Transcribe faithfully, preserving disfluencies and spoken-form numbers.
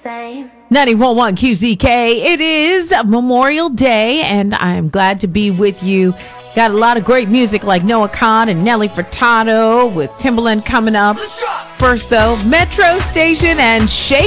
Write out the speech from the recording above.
ninety-one point one Q Z K. It is Memorial Day, and I'm glad to be with you. Got a lot of great music like Noah Kahan and Nelly Furtado with Timbaland coming up. First, though, Metro Station and Shake